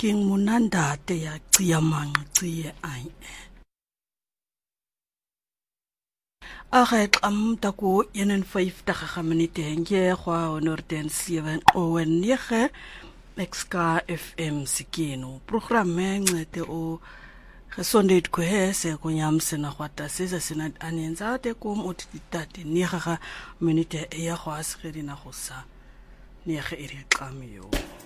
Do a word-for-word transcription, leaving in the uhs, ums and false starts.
King Munandate ya Tsiyamanxiye ai. Aget am taku eenenvyftig minute nge kwa honderd sewe komma negen X K F M Sikino. Programme ngcede o gesondheid kwe se kunyamse na kwata sesa sinad anenzate kum utitate nega minute ya kwa asgeri na gosa nege iri qamiyo.